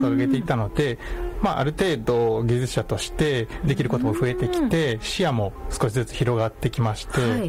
掲げていたので、ある程度技術者としてできることも増えてきて、視野も少しずつ広がってきまして、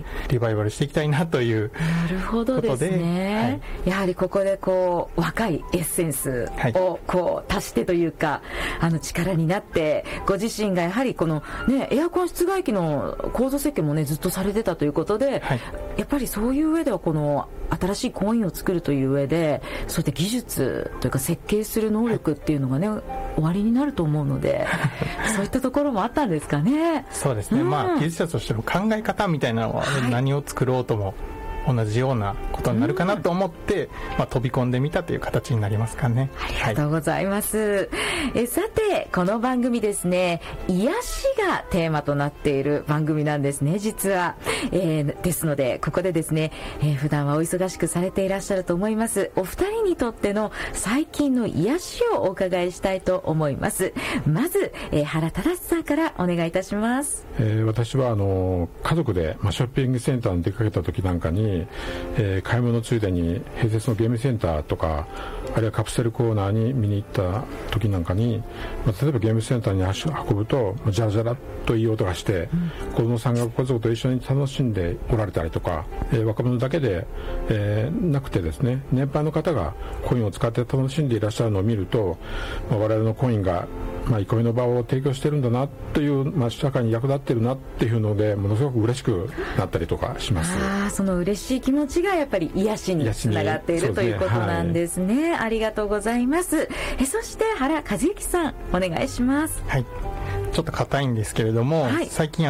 リバイバルしていきたいなということで。 なるほどですね、やはりここで若いエッセンスを足してというか、力になって、ご自身がやはりこの、エアコン室外機の構造設計もずっとされてたということで、やっぱりそういう上ではこの新しいコインを作るという上で、そういった技術というか設計する能力っていうのが終わりになると思うのでそういったところもあったんですかね。 そうですね、技術者としての考え方みたいなのは、何を作ろうとも同じようなことになるかなと思って、飛び込んでみたという形になりますかね。 ありがとうございます、さてこの番組ですね、癒しがテーマとなっている番組なんですね、実は、ですのでここでですね、普段はお忙しくされていらっしゃると思いますお二人にとっての最近の癒しをお伺いしたいと思います。まず、原忠さんからお願いいたします。 私は家族で、ショッピングセンターに出かけた時なんかに、買い物ついでに併設のゲームセンターとか、あるいはカプセルコーナーに見に行った時なんかに、例えばゲームセンターに足を運ぶとジャラジャラといい音がして、子供さんが家族と一緒に楽しんでおられたりとか、若者だけで、なくてですね、年配の方がコインを使って楽しんでいらっしゃるのを見ると、我々のコインが憩いの場を提供してるんだなという、社会に役立ってるなっていうので、ものすごく嬉しその嬉しい気持ちがやっぱり癒しにつながっているということなんですね。ありがとうございます。そして原和幸さんお願いします。 ちょっと硬いんですけれども、最近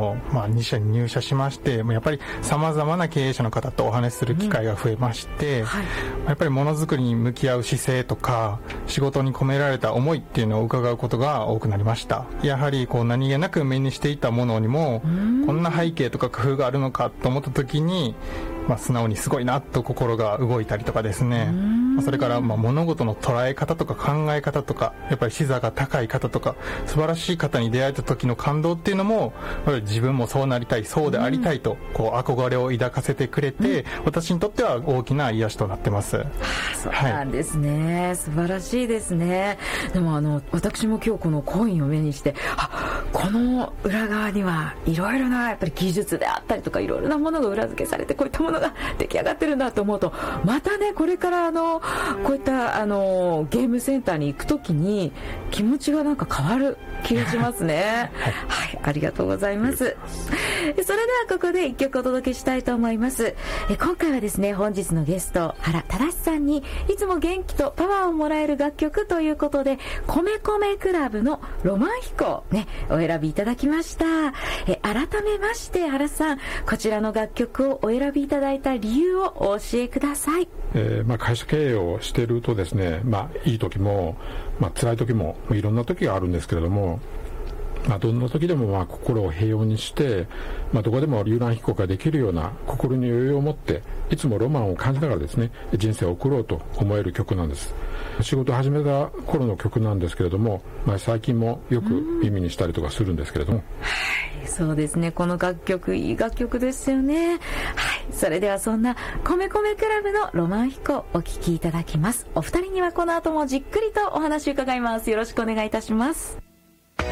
2社に入社しまして、やっぱり様々な経営者の方とお話しする機会が増えまして、やっぱりものづくりに向き合う姿勢とか仕事に込められた思いっていうのを伺うことが多くなりました。やはり何気なく目にしていたものにもこんな背景とか工夫があるのかと思った時に、素直にすごいなと心が動いたりとかですね、それから物事の捉え方とか考え方とか、やっぱり視座が高い方とか素晴らしい方に出会えた時の感動っていうのも、やっぱり自分もそうなりたい、そうでありたいと憧れを抱かせてくれて、私にとっては大きな癒しとなってます。 そうなんですね、素晴らしいですね。でも私も今日このコインを目にして、この裏側にはいろいろなやっぱり技術であったりとか、いろいろなものが裏付けされて、こういったものが出来上がってるんだと思うと、またねこれからこういったゲームセンターに行くときに気持ちが変わる気がしますねありがとうございます。それではここで一曲お届けしたいと思います。今回はですね、本日のゲスト原忠さんにいつも元気とパワーをもらえる楽曲ということで、米米クラブのロマン飛行お選びいただきました。改めまして原さん、こちらの楽曲をお選びいただいた理由をお教えください。 会社経営をしているとですね、いい時も、辛い時もいろんな時があるんですけれども、どんな時でも心を平穏にして、どこでも遊覧飛行ができるような心に余裕を持って、いつもロマンを感じながらですね、人生を送ろうと思える曲なんです。仕事を始めた頃の曲なんですけれども、最近もよく耳にしたりとかするんですけれども、 そうですね、この楽曲いい楽曲ですよね。それではそんな米米クラブのロマン飛行お聴きいただきます。お二人にはこの後もじっくりとお話を伺います。よろしくお願いいたします。